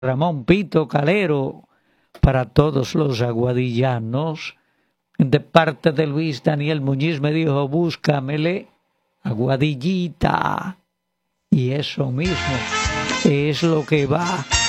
Ramón Pito Calero, para todos los aguadillanos. De parte de Luis Daniel Muñiz me dijo, búscamele Aguadillita. Y eso mismo es lo que va